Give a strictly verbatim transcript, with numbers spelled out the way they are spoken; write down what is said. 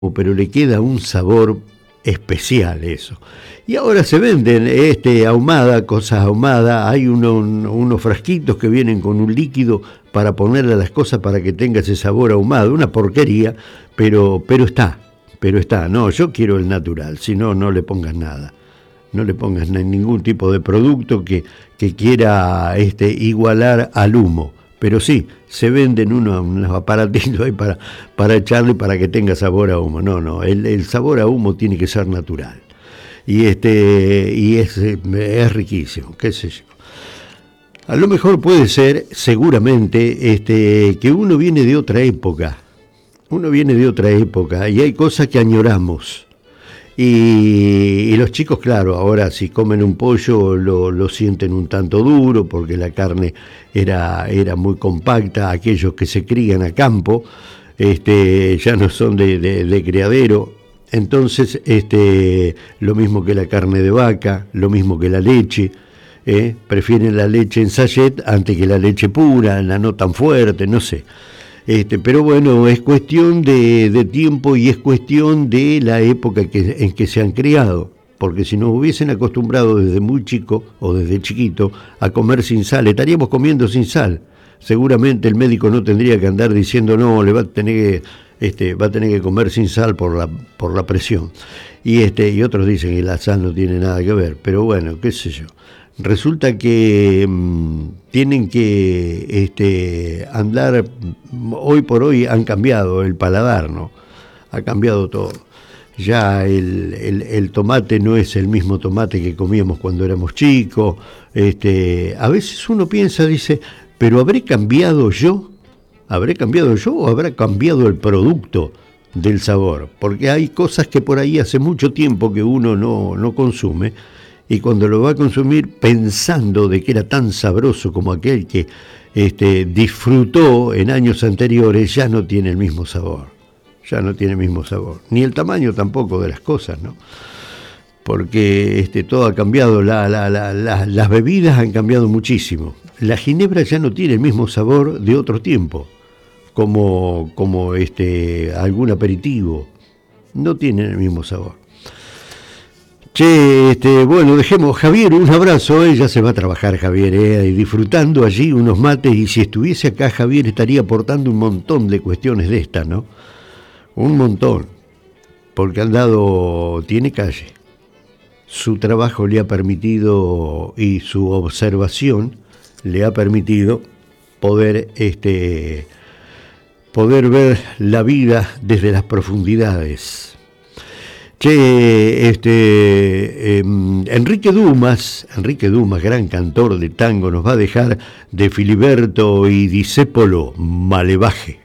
pero le queda un sabor especial eso. Y ahora se venden este ahumada, cosas ahumadas, hay uno, unos frasquitos que vienen con un líquido para ponerle a las cosas para que tenga ese sabor ahumado, una porquería, pero, pero está, pero está, no, yo quiero el natural, si no, no le pongas nada. No le pongas ningún tipo de producto que, que quiera este, igualar al humo. Pero sí, se venden unos, unos aparatitos ahí para, para echarle para que tenga sabor a humo. No, no, el, el sabor a humo tiene que ser natural. Y este y es, es riquísimo, qué sé yo. A lo mejor puede ser, seguramente, este, que uno viene de otra época. Uno viene de otra época y hay cosas que añoramos. Y, y los chicos, claro, ahora si comen un pollo lo, lo sienten un tanto duro porque la carne era, era muy compacta. Aquellos que se crían a campo este, ya no son de, de, de criadero. Entonces, este, lo mismo que la carne de vaca, lo mismo que la leche, ¿eh? Prefieren la leche en sachet antes que la leche pura, la no tan fuerte, no sé. Este, pero bueno, es cuestión de, de tiempo y es cuestión de la época que, en que se han criado, porque si nos hubiesen acostumbrado desde muy chico o desde chiquito a comer sin sal, estaríamos comiendo sin sal. Seguramente el médico no tendría que andar diciendo no, le va a tener que, este, va a tener que comer sin sal por la, por la presión. Y este, y otros dicen que la sal no tiene nada que ver, pero bueno, qué sé yo. Resulta que mmm, tienen que este, andar, hoy por hoy han cambiado el paladar, ¿no? Ha cambiado todo. Ya el, el, el tomate no es el mismo tomate que comíamos cuando éramos chicos. Este, a veces uno piensa, dice, ¿pero habré cambiado yo? ¿Habré cambiado yo o habrá cambiado el producto del sabor? Porque hay cosas que por ahí hace mucho tiempo que uno no, no consume. Y cuando lo va a consumir pensando de que era tan sabroso como aquel que este, disfrutó en años anteriores, ya no tiene el mismo sabor, ya no tiene el mismo sabor, ni el tamaño tampoco de las cosas, ¿no? Porque este, todo ha cambiado, la, la, la, la, las bebidas han cambiado muchísimo. La ginebra ya no tiene el mismo sabor de otro tiempo, como, como este, algún aperitivo, no tiene el mismo sabor. Che, este, bueno, dejemos, Javier, un abrazo, ella se va a trabajar, Javier, eh, y disfrutando allí unos mates, y si estuviese acá, Javier estaría aportando un montón de cuestiones de estas, ¿no? Un montón, porque han dado, tiene calle, su trabajo le ha permitido, y su observación le ha permitido poder, este, poder ver la vida desde las profundidades. Che, este, eh, Enrique Dumas, Enrique Dumas, gran cantor de tango, nos va a dejar de Filiberto y Discépolo, Malevaje.